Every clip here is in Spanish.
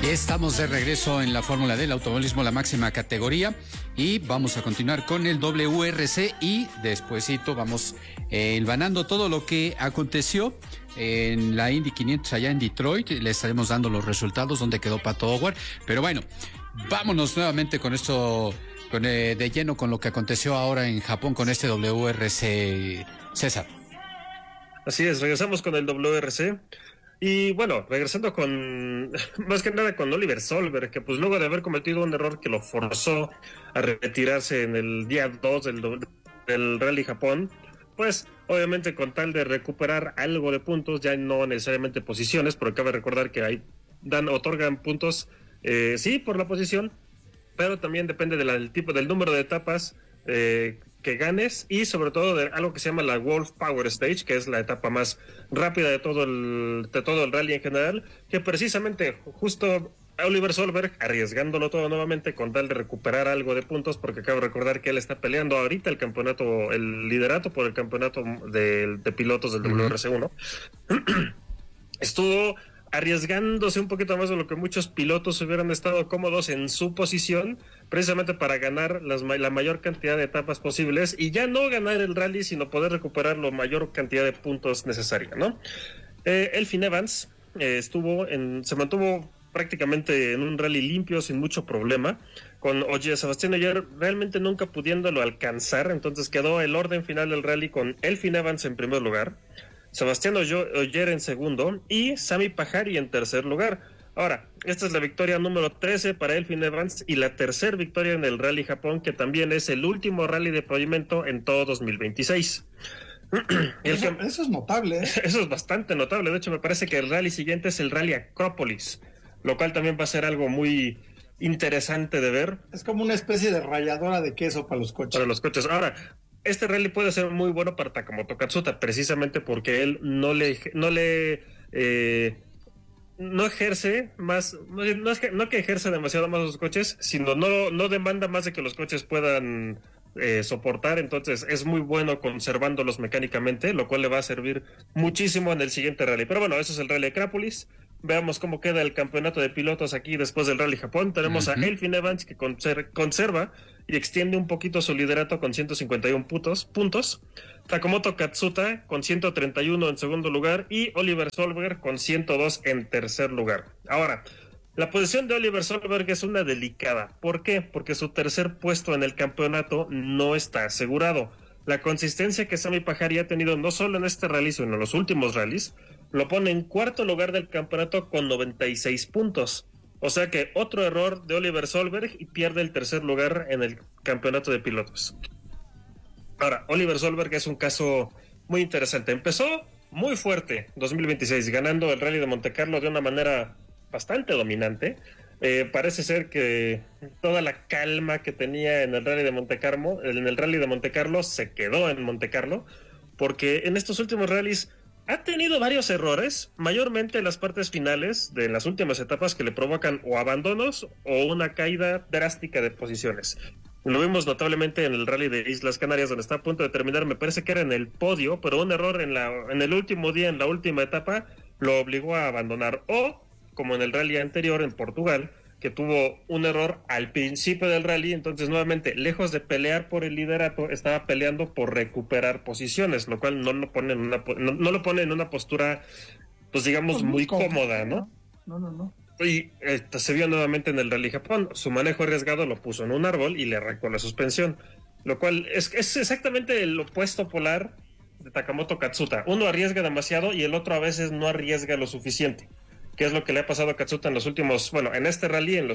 Estamos de regreso en la Fórmula del automovilismo, la máxima categoría, y vamos a continuar con el WRC y despuesito vamos hilvanando todo lo que aconteció en la Indy 500 allá en Detroit. Le estaremos dando los resultados, donde quedó Pato O'Ward, pero bueno, vámonos nuevamente con esto, de lleno con lo que aconteció ahora en Japón con este WRC, César. Así es, regresamos con el WRC. Y bueno, regresando más que nada con Oliver Solberg, que pues luego de haber cometido un error que lo forzó a retirarse en el día 2 del Rally Japón, pues obviamente con tal de recuperar algo de puntos, ya no necesariamente posiciones, porque cabe recordar que otorgan puntos, sí, por la posición, pero también depende del número de etapas que ganes, y sobre todo de algo que se llama la Wolf Power Stage, que es la etapa más rápida de todo el rally en general, que precisamente justo Oliver Solberg, arriesgándolo todo nuevamente con tal de recuperar algo de puntos, porque cabe recordar que él está peleando ahorita el liderato por el campeonato de pilotos del WRC1. Estuvo arriesgándose un poquito más de lo que muchos pilotos hubieran estado cómodos en su posición, precisamente para ganar la mayor cantidad de etapas posibles, y ya no ganar el rally, sino poder recuperar la mayor cantidad de puntos necesaria, ¿no? Elfyn Evans se mantuvo prácticamente en un rally limpio, sin mucho problema, con Sebastián Ogier realmente nunca pudiéndolo alcanzar. Entonces quedó el orden final del rally con Elfyn Evans en primer lugar, Sebastián Ogier en segundo y Sami Pajari en tercer lugar. Ahora, esta es la victoria número 13 para Elfyn Evans y la tercera victoria en el Rally Japón, que también es el último rally de pavimento en todo 2026. Eso es notable, ¿eh? Eso es bastante notable. De hecho, me parece que el rally siguiente es el Rally Acrópolis, lo cual también va a ser algo muy interesante de ver. Es como una especie de ralladora de queso para los coches. Ahora, este rally puede ser muy bueno para Takamoto Katsuta, precisamente porque él no ejerce más, no que ejerce demasiado más los coches, sino no demanda más de que los coches puedan soportar. Entonces es muy bueno conservándolos mecánicamente, lo cual le va a servir muchísimo en el siguiente rally. Pero bueno, eso es el Rally Acrópolis. Veamos cómo queda el campeonato de pilotos aquí después del Rally Japón. Tenemos a Elfyn Evans, que conserva y extiende un poquito su liderato con 151 puntos. Takamoto Katsuta con 131 en segundo lugar y Oliver Solberg con 102 en tercer lugar. Ahora, la posición de Oliver Solberg es una delicada. ¿Por qué? Porque su tercer puesto en el campeonato no está asegurado. La consistencia que Sami Pajari ha tenido no solo en este rally, sino en los últimos rallies, lo pone en cuarto lugar del campeonato con 96 puntos. O sea que otro error de Oliver Solberg y pierde el tercer lugar en el campeonato de pilotos. Ahora, Oliver Solberg es un caso muy interesante. Empezó muy fuerte 2026, ganando el Rally de Montecarlo de una manera bastante dominante. Parece ser que toda la calma que tenía en el Rally de Montecarlo se quedó en Montecarlo, porque en estos últimos rallies ha tenido varios errores, mayormente en las partes finales de las últimas etapas, que le provocan o abandonos o una caída drástica de posiciones. Lo vimos notablemente en el Rally de Islas Canarias, donde está a punto de terminar, me parece que era en el podio, pero un error en el último día, en la última etapa, lo obligó a abandonar. O, como en el rally anterior en Portugal, que tuvo un error al principio del rally, entonces nuevamente, lejos de pelear por el liderato, estaba peleando por recuperar posiciones, lo cual no lo pone en una postura, pues digamos, muy cómoda, ¿no? No. Y se vio nuevamente en el Rally Japón. Su manejo arriesgado lo puso en un árbol y le arrancó la suspensión, lo cual es exactamente el opuesto polar de Takamoto Katsuta. Uno arriesga demasiado y el otro a veces no arriesga lo suficiente, que es lo que le ha pasado a Katsuta en los últimos, bueno, en este rally, en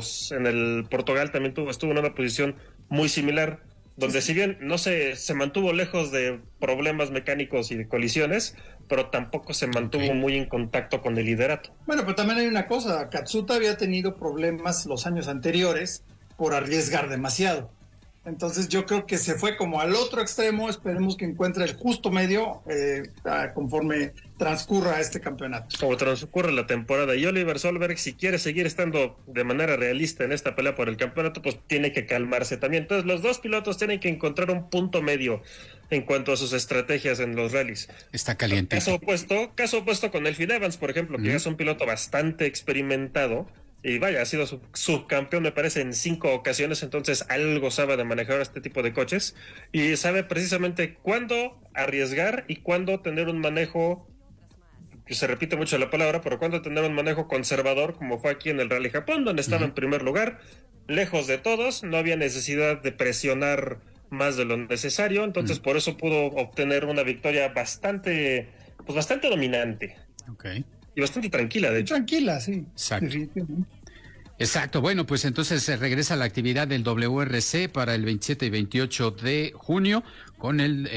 el Portugal también estuvo en una posición muy similar, donde si bien no se mantuvo lejos de problemas mecánicos y de colisiones, pero tampoco se mantuvo muy en contacto con el liderato. Bueno, pero también hay una cosa, Katsuta había tenido problemas los años anteriores por arriesgar demasiado. Entonces yo creo que se fue como al otro extremo. Esperemos que encuentre el justo medio conforme transcurra este campeonato. Como transcurre la temporada. Y Oliver Solberg, si quiere seguir estando de manera realista en esta pelea por el campeonato, pues tiene que calmarse también. Entonces los dos pilotos tienen que encontrar un punto medio en cuanto a sus estrategias en los rallies. Está caliente. Caso opuesto con Elfyn Evans, por ejemplo, que es un piloto bastante experimentado, Y vaya, ha sido subcampeón, me parece, en 5 ocasiones, entonces algo sabe de manejar este tipo de coches y sabe precisamente cuándo arriesgar y cuándo tener un manejo, que se repite mucho la palabra, pero cuándo tener un manejo conservador, como fue aquí en el Rally Japón, donde estaba en primer lugar, lejos de todos, no había necesidad de presionar más de lo necesario, entonces por eso pudo obtener una victoria bastante dominante. Okay. Y bastante tranquila, de hecho. Tranquila, sí. Exacto. Exacto. Bueno, pues entonces se regresa a la actividad del WRC para el 27 y 28 de junio con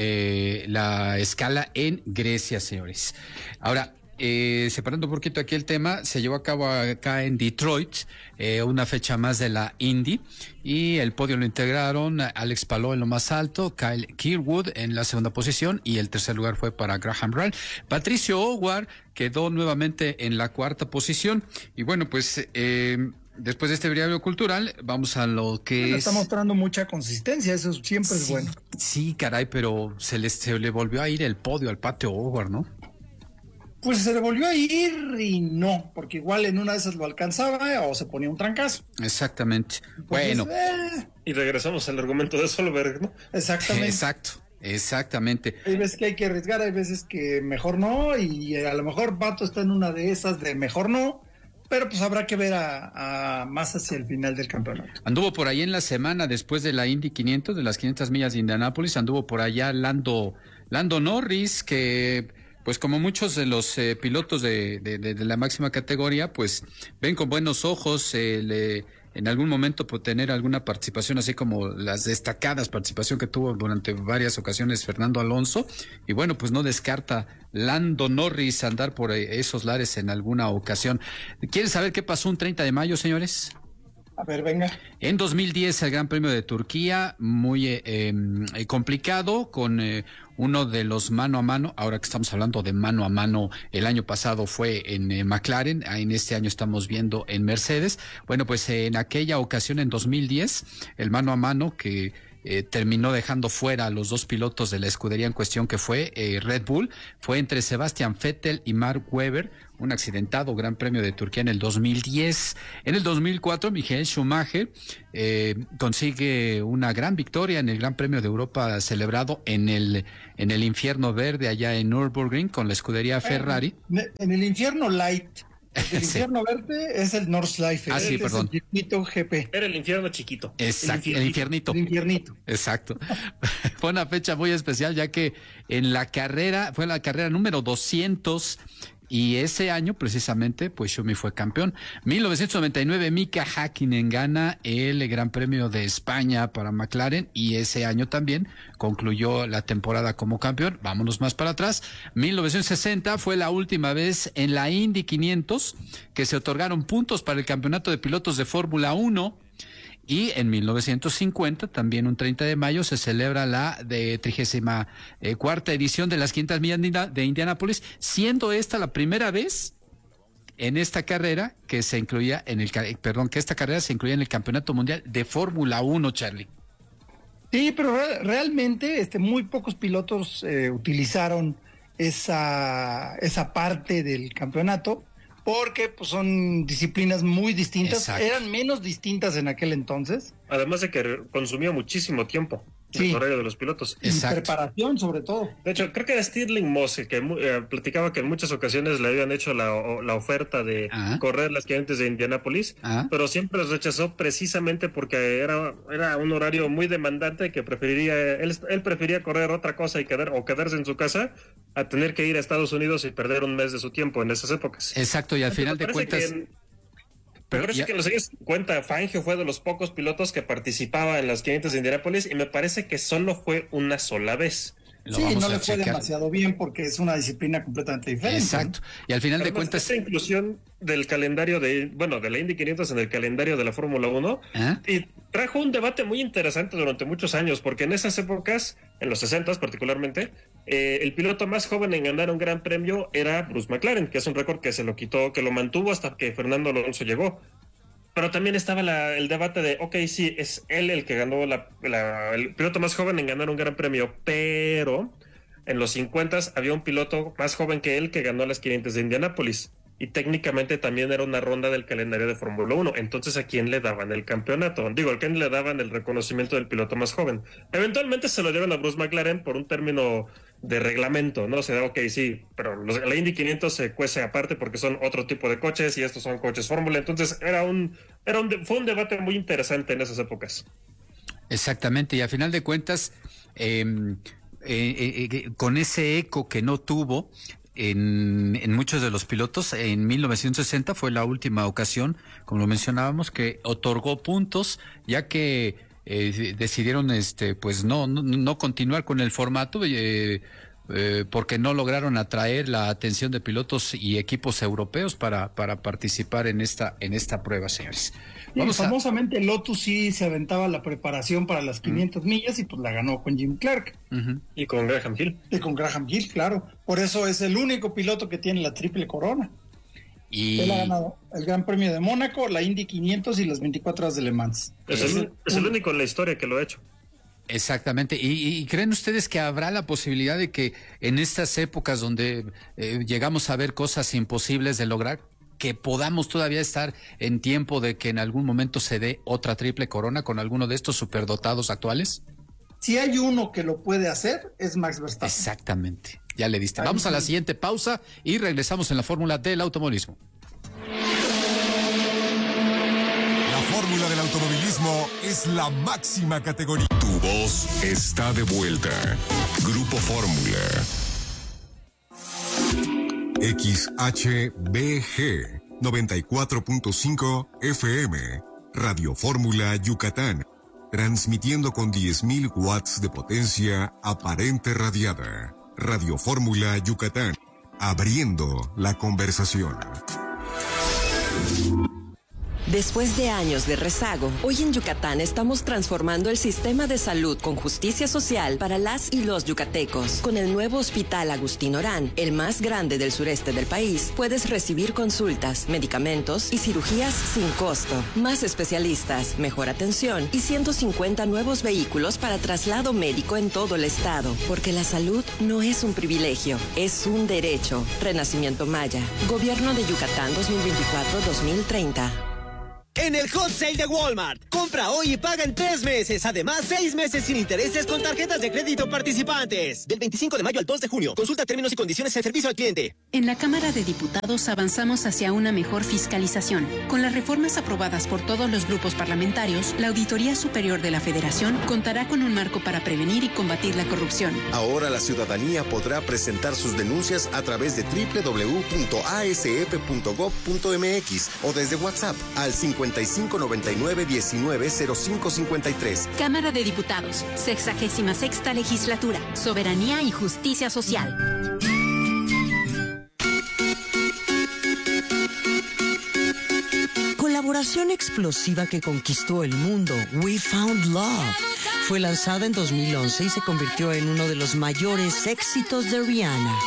la escala en Grecia, señores. Ahora, separando un poquito aquí el tema, se llevó a cabo acá en Detroit una fecha más de la Indy y el podio lo integraron Alex Palou en lo más alto, Kyle Kirkwood en la segunda posición y el tercer lugar fue para Graham Rahal. Patricio Howard quedó nuevamente en la cuarta posición y bueno, pues después de este breviario cultural vamos a lo que está mostrando mucha consistencia, eso siempre es bueno. Sí, caray, pero se le volvió a ir el podio al Patio Howard, ¿no? Pues se le volvió a ir y no, porque igual en una de esas lo alcanzaba o se ponía un trancazo. Exactamente. Entonces, Bueno. Y regresamos al argumento de Solberg, ¿no? Exactamente. Exactamente. Hay veces que hay que arriesgar, hay veces que mejor no, y a lo mejor Pato está en una de esas de mejor no, pero pues habrá que ver a más hacia el final del campeonato. Anduvo por ahí en la semana después de la Indy 500, de las 500 millas de Indianápolis, anduvo por allá Lando Norris, que pues como muchos de los pilotos de la máxima categoría, pues ven con buenos ojos en algún momento por tener alguna participación, así como las destacadas participación que tuvo durante varias ocasiones Fernando Alonso, y bueno, pues no descarta Lando Norris andar por esos lares en alguna ocasión. ¿Quieren saber qué pasó un 30 de mayo, señores? A ver, venga. En 2010 el Gran Premio de Turquía, muy complicado, con uno de los mano a mano. Ahora que estamos hablando de mano a mano, el año pasado fue en McLaren, en este año estamos viendo en Mercedes. Bueno, pues en aquella ocasión, en 2010, el mano a mano que terminó dejando fuera a los dos pilotos de la escudería en cuestión, que fue Red Bull, fue entre Sebastian Vettel y Mark Webber, un accidentado Gran Premio de Turquía en el 2010. En el 2004, Michael Schumacher consigue una gran victoria en el Gran Premio de Europa celebrado en el infierno verde allá en Nürburgring con la escudería Ferrari. En el infierno light. El infierno verde es el Nordschleife. Ah, sí, perdón. Es el circuito GP. Era el infierno chiquito. Exacto, el infiernito. El infiernito. Exacto. Fue una fecha muy especial ya que fue la carrera número 200 y ese año precisamente pues Schumi fue campeón. 1999 Mika Häkkinen gana el Gran Premio de España para McLaren y ese año también concluyó la temporada como campeón. Vámonos más para atrás. 1960 fue la última vez en la Indy 500 que se otorgaron puntos para el campeonato de pilotos de Fórmula 1. Y en 1950, también un 30 de mayo, se celebra la 34ª edición de las 500 millas de Indianápolis, siendo esta la primera vez en esta carrera que se incluía que esta carrera se incluía en el Campeonato Mundial de Fórmula 1, Charlie. Sí, pero realmente muy pocos pilotos utilizaron esa parte del campeonato, porque pues son disciplinas muy distintas. Exacto. Eran menos distintas en aquel entonces. Además de que consumía muchísimo tiempo el horario de los pilotos. Y preparación, sobre todo. De hecho, creo que era Stirling Moss que platicaba que en muchas ocasiones le habían hecho la oferta de correr las 500 de Indianápolis, pero siempre los rechazó precisamente porque era un horario muy demandante que él prefería correr otra cosa y quedarse en su casa a tener que ir a Estados Unidos y perder un mes de su tiempo en esas épocas. Exacto, y al final de cuentas... Me parece que en los años 50 Fangio fue de los pocos pilotos que participaba en las 500 de Indianápolis y me parece que solo fue una sola vez. Sí, no le fue demasiado bien porque es una disciplina completamente diferente. Exacto. Y al final de cuentas... Esta inclusión del calendario de la Indy 500 en el calendario de la Fórmula 1 y trajo un debate muy interesante durante muchos años, porque en esas épocas, en los 60s particularmente, el piloto más joven en ganar un gran premio era Bruce McLaren, que es un récord que se lo quitó, que lo mantuvo hasta que Fernando Alonso llegó. Pero también estaba el debate de, sí, es él el que ganó el piloto más joven en ganar un gran premio, pero en los 50s había un piloto más joven que él que ganó las 500 de Indianápolis. y técnicamente también era una ronda del calendario de Fórmula 1. Entonces, ¿a quién le daban el campeonato? Digo, ¿a quién le daban el reconocimiento del piloto más joven? Eventualmente se lo dieron a Bruce McLaren por un término de reglamento, ¿no? O sea, ok, sí, pero la Indy 500 se cuece aparte porque son otro tipo de coches y estos son coches Fórmula. Entonces, fue un debate muy interesante en esas épocas. Exactamente, y a final de cuentas, con ese eco que no tuvo en muchos de los pilotos, en 1960 fue la última ocasión, como lo mencionábamos, que otorgó puntos, ya que decidieron pues no continuar con el formato, porque no lograron atraer la atención de pilotos y equipos europeos para participar en esta prueba, señores. Sí, famosamente Lotus sí se aventaba la preparación para las 500 millas y pues la ganó con Jim Clark. Y con Graham Hill. Y con Graham Hill, claro. Por eso es el único piloto que tiene la triple corona. Y él ha ganado el Gran Premio de Mónaco, la Indy 500 y las 24 horas de Le Mans. Es el único en la historia que lo ha hecho. Exactamente. ¿Y creen ustedes que habrá la posibilidad de que en estas épocas donde llegamos a ver cosas imposibles de lograr, que podamos todavía estar en tiempo de que en algún momento se dé otra triple corona con alguno de estos superdotados actuales? Si hay uno que lo puede hacer, es Max Verstappen. Exactamente. Ya le diste. Vamos a la siguiente pausa y regresamos en la fórmula del automovilismo. La fórmula del automovilismo es la máxima categoría. Tu voz está de vuelta. Grupo Fórmula. XHBG 94.5 FM, Radio Fórmula Yucatán, transmitiendo con 10.000 watts de potencia aparente radiada. Radio Fórmula Yucatán, abriendo la conversación. Después de años de rezago, hoy en Yucatán estamos transformando el sistema de salud con justicia social para las y los yucatecos. Con el nuevo Hospital Agustín Orán, el más grande del sureste del país, puedes recibir consultas, medicamentos y cirugías sin costo. Más especialistas, mejor atención y 150 nuevos vehículos para traslado médico en todo el estado. Porque la salud no es un privilegio, es un derecho. Renacimiento Maya. Gobierno de Yucatán 2024-2030. En el Hot Sale de Walmart, compra hoy y paga en 3 meses. Además, 6 meses sin intereses con tarjetas de crédito participantes. Del 25 de mayo al 2 de junio. Consulta términos y condiciones en servicio al cliente. En la Cámara de Diputados avanzamos hacia una mejor fiscalización. Con las reformas aprobadas por todos los grupos parlamentarios, la Auditoría Superior de la Federación contará con un marco para prevenir y combatir la corrupción. Ahora la ciudadanía podrá presentar sus denuncias a través de www.asf.gov.mx o desde WhatsApp al 5599-190553. Cámara de Diputados, 66ª Legislatura, Soberanía y Justicia Social. Colaboración explosiva que conquistó el mundo, We Found Love. Fue lanzada en 2011 y se convirtió en uno de los mayores éxitos de Rihanna.